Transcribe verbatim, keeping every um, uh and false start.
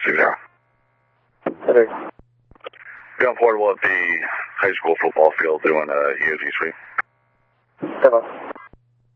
six zero. Hey. Gun portable at the high school football field doing a E O T sweep. Hello.